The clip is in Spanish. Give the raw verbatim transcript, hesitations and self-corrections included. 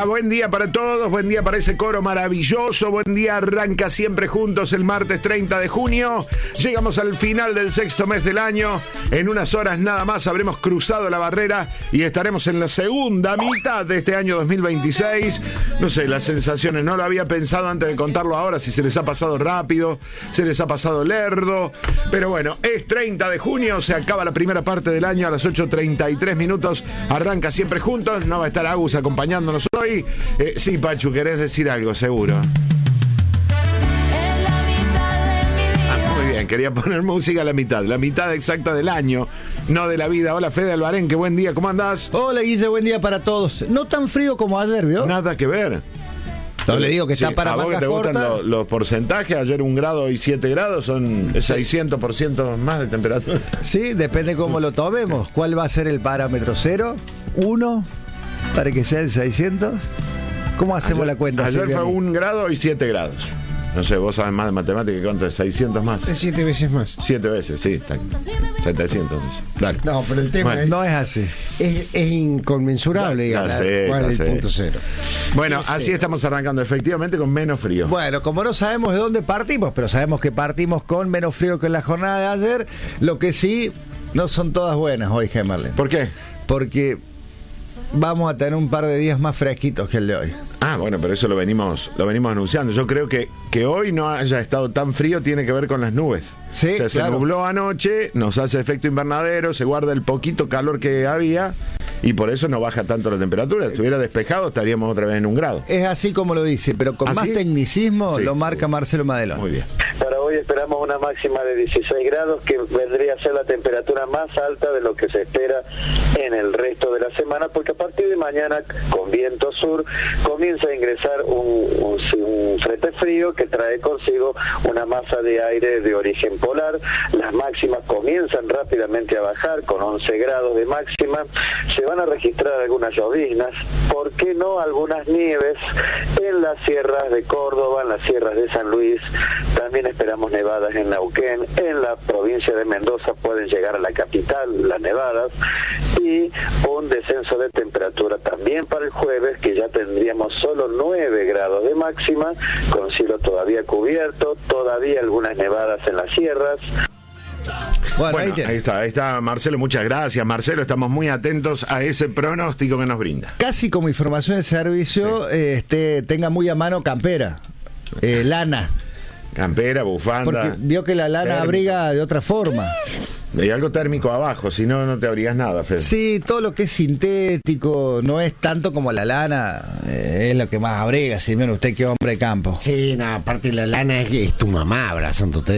día, buen día para todos, buen día para ese coro maravilloso, buen día, arranca siempre juntos el martes treinta de junio, llegamos al final del sexto mes del año, en unas horas nada más habremos cruzado la barrera y estaremos en la segunda mitad de este año dos mil veintiséis, no sé, las sensaciones, no lo había pensado antes de contarlo ahora, si se les ha pasado rápido, se les ha pasado lerdo, pero bueno, es treinta de junio, se acaba la primera parte del año a las ocho treinta y tres minutos, arranca siempre juntos, no va a estar Agus acompañándonos hoy. Eh, sí, Pachu, querés decir algo, seguro. Ah, muy bien, quería poner música a la mitad, la mitad exacta del año, no de la vida. Hola, Fede Albarén, qué buen día, ¿cómo andás? Hola, Guille, buen día para todos. No tan frío como ayer, ¿vio? Nada que ver. No le digo que está sí, para a vos que te gustan los, los porcentajes, ayer un grado y siete grados son seiscientos por ciento más de temperatura. Sí, depende cómo lo tomemos. ¿Cuál va a ser el parámetro? ¿Cero? ¿Uno? ¿Para que sea el seiscientos? ¿Cómo hacemos ayer, la cuenta? Ayer Silvia? fue un grado y siete grados. No sé, vos sabés más de matemática que cuánto es, seiscientos más. Es siete veces más. Siete veces, sí, está setecientos. Dale. No, pero el tema bueno, es, no es así. Es, es inconmensurable, Ya, ya digamos, sé, cuál ya es el sé. punto cero. Bueno, Es así cero. estamos arrancando, efectivamente, con menos frío. Bueno, como no sabemos de dónde partimos, pero sabemos que partimos con menos frío que en la jornada de ayer, lo que sí, no son todas buenas hoy, Gemerle. ¿Por qué? Porque vamos a tener un par de días más fresquitos que el de hoy. Ah, bueno, pero eso lo venimos lo venimos anunciando. Yo creo que que hoy no haya estado tan frío tiene que ver con las nubes. Sí, o sea, claro. Se nubló anoche, nos hace efecto invernadero, se guarda el poquito calor que había y por eso no baja tanto la temperatura. Si estuviera despejado estaríamos otra vez en un grado. Es así como lo dice, pero con ¿Ah, más sí? tecnicismo Sí. lo marca Marcelo Madelón. Muy bien. Para hoy esperamos una máxima de dieciséis grados, que vendría a ser la temperatura más alta de lo que se espera en el resto de la semana, porque a partir de mañana, con viento sur, comienza a ingresar un, un, un frente frío que trae consigo una masa de aire de origen polar. Las máximas comienzan rápidamente a bajar, con once grados de máxima. Se van a registrar algunas lloviznas, ¿por qué no algunas nieves en las sierras de Córdoba, en las sierras de San Luis? También esperamos nevadas en Neuquén, en la provincia de Mendoza pueden llegar a la capital las nevadas, y un descenso de temperatura también para el jueves, que ya tendríamos solo nueve grados de máxima, con cielo todavía cubierto, todavía algunas nevadas en las sierras. Bueno, Bueno, ahí tiene. ahí está, ahí está Marcelo, muchas gracias Marcelo, estamos muy atentos a ese pronóstico que nos brinda. Casi como información de servicio, Sí. eh, este, tenga muy a mano campera, eh, lana, Campera, bufanda. porque vio que la lana térmico. abriga de otra forma. Hay algo térmico abajo, si no, no te abrigas nada, Fede. Sí, todo lo que es sintético no es tanto como la lana, eh, es lo que más abriga, si menos usted que hombre de campo. Sí, no, aparte la lana es, es tu mamá abrazándote.